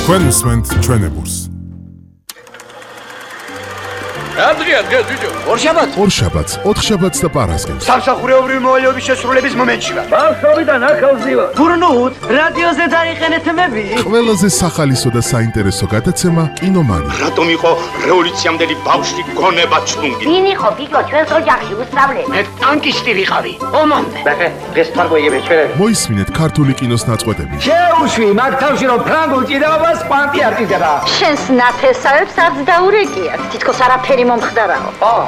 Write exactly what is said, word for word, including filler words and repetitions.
თქვენ უსმენთ ჩვენებურს. Andrea, დღეს ბიჭო. ორშაბათს. ორშაბათს, ოთხშაბათს და პარასკევს. სამსახურეობრივი მოვალეობის შესრულების მომენტში ვარ. ბავშვობიდან ახალზევა. გურნუთ, რადიოზე დაიყენეთ მები. ყველაზე სახალისო და საინტერესო გადაცემა კინომანი. რატომ იყო რევოლუციამდელი ბავშვი გონება ჩუნგი? ვინ იყო ბიჭო ჩვენს ოჯახში უსწავლელი? მე ტანკისტი ვიყავი. ომამდე. ბახე, დღეს თარგოიები ჩვენები. მოისმინეთ ქართული კინოს ნაწყვეტები. შეუშვი მაგ თავში რომ ფრანგულ ჭიდაობას კვანტი არ ჭირდება. შენს ნათესავებს არც დაურეკიათ თითქოს არაფერი მომხდარაო.